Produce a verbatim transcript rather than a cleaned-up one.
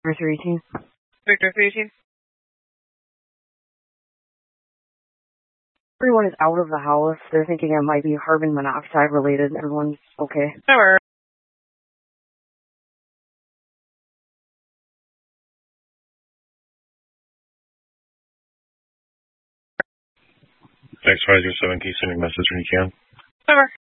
three eighteen. Victor three eighteen. Everyone is out of the house. They're thinking it might be carbon monoxide related. Everyone's okay. Never. Thanks, Riser seven, keep sending message when you can. Never.